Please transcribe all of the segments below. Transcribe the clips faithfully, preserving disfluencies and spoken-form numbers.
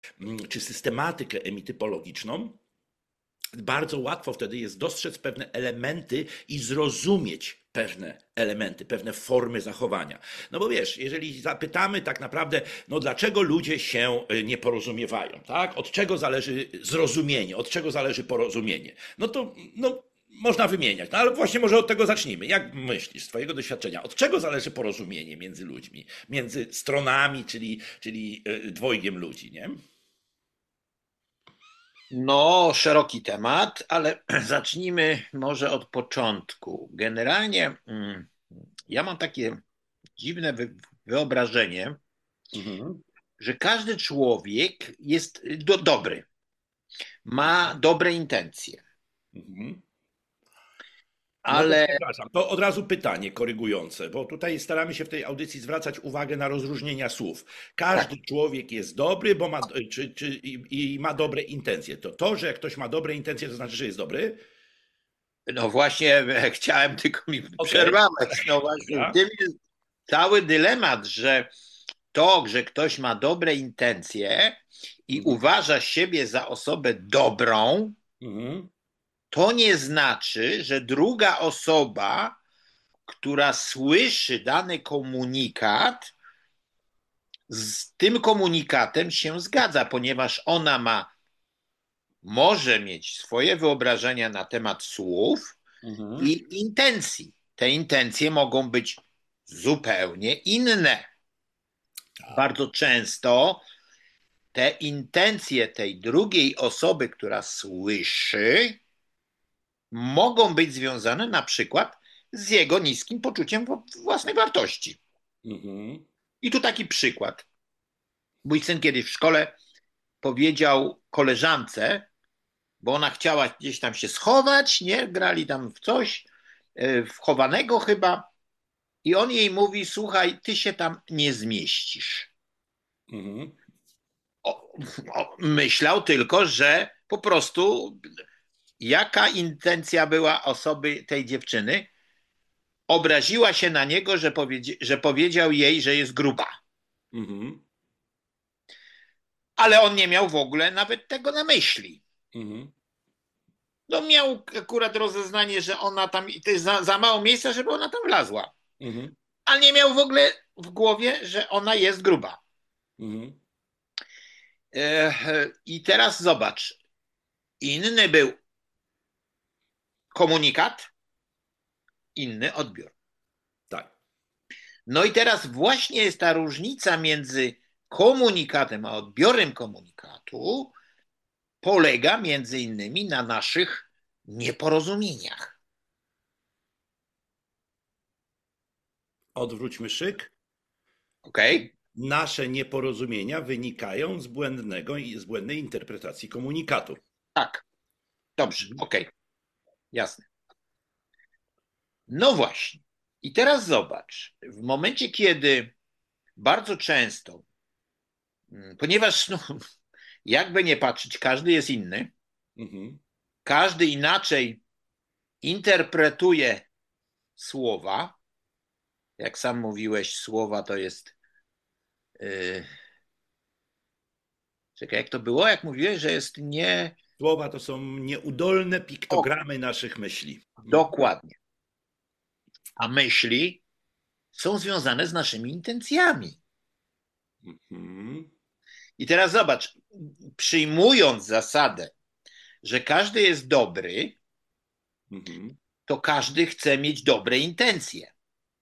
mm, czy systematykę emitypologiczną, bardzo łatwo wtedy jest dostrzec pewne elementy i zrozumieć pewne elementy, pewne formy zachowania. No bo wiesz, jeżeli zapytamy tak naprawdę, no dlaczego ludzie się y, nie porozumiewają, tak? Od czego zależy zrozumienie, od czego zależy porozumienie? No to no, można wymieniać, no ale właśnie może od tego zacznijmy. Jak myślisz z twojego doświadczenia, od czego zależy porozumienie między ludźmi, między stronami, czyli, czyli y, dwojgiem ludzi, nie? No, szeroki temat, ale zacznijmy może od początku. Generalnie mm, ja mam takie dziwne wy- wyobrażenie, Mhm. że każdy człowiek jest do, dobry, ma dobre intencje, Mhm. No to ale przepraszam, to od razu pytanie korygujące, bo tutaj staramy się w tej audycji zwracać uwagę na rozróżnienia słów. tak, Każdy człowiek jest dobry, bo ma, czy, czy, i, i ma dobre intencje. To to, że jak ktoś ma dobre intencje, to znaczy, że jest dobry? no właśnie e, chciałem tylko mi Okej, przerwać. No właśnie w dobra. tym jest cały dylemat, że to, że ktoś ma dobre intencje i Mhm. uważa siebie za osobę dobrą, Mhm. to nie znaczy, że druga osoba, która słyszy dany komunikat, z tym komunikatem się zgadza, ponieważ ona ma, może mieć swoje wyobrażenia na temat słów Mhm. i intencji. Te intencje mogą być zupełnie inne. Tak. Bardzo często te intencje tej drugiej osoby, która słyszy, mogą być związane na przykład z jego niskim poczuciem własnej wartości. Mhm. I tu taki przykład. Mój syn kiedyś w szkole powiedział koleżance, bo ona chciała gdzieś tam się schować, nie? Grali tam w coś, e, w chowanego chyba. I on jej mówi: słuchaj, ty się tam nie zmieścisz. Mhm. O, o, myślał tylko, że po prostu jaka intencja była osoby tej dziewczyny, obraziła się na niego, że, powiedzi że powiedział jej, że jest gruba. Mhm. Ale on nie miał w ogóle nawet tego na myśli. Mhm. No miał akurat rozeznanie, że ona tam, i to jest za, za mało miejsca, żeby ona tam wlazła. Mhm. Ale nie miał w ogóle w głowie, że ona jest gruba. Mhm. E, I teraz zobacz, inny był komunikat, inny odbiór. Tak. No i teraz właśnie jest ta różnica między komunikatem a odbiorem komunikatu, polega między innymi na naszych nieporozumieniach. Odwróćmy szyk. Ok? Nasze nieporozumienia wynikają z błędnego i z błędnej interpretacji komunikatu. Tak, dobrze, Mhm. ok, jasne. No właśnie. I teraz zobacz, w momencie, kiedy bardzo często, mm, ponieważ no, jakby nie patrzeć, każdy jest inny, Mhm. każdy inaczej interpretuje słowa. Jak sam mówiłeś, słowa to jest. Yy, czekaj, jak to było? Jak mówiłeś, że jest nie. Słowa to są nieudolne O, piktogramy naszych myśli. Mhm. dokładnie. A myśli są związane z naszymi intencjami. Mhm. I teraz zobacz, przyjmując zasadę, że każdy jest dobry, Mhm. to każdy chce mieć dobre intencje.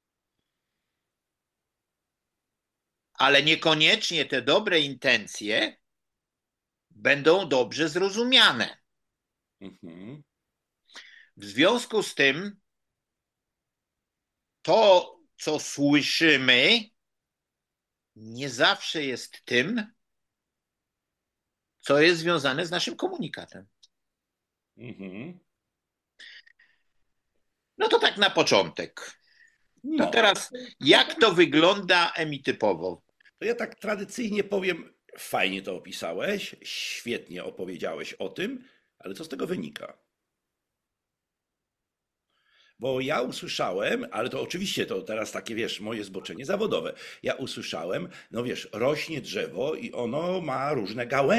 Ale niekoniecznie te dobre intencje będą dobrze zrozumiane. Mhm. W związku z tym, to, co słyszymy, nie zawsze jest tym, co jest związane z naszym komunikatem. Mhm. No to tak na początek. To No, teraz, jak to wygląda emitypowo? to ja tak tradycyjnie powiem, fajnie to opisałeś, świetnie opowiedziałeś o tym, ale co z tego wynika? Bo ja usłyszałem, ale to oczywiście to teraz takie, wiesz, moje zboczenie zawodowe. Ja usłyszałem, no wiesz, rośnie drzewo i ono ma różne gałęzie.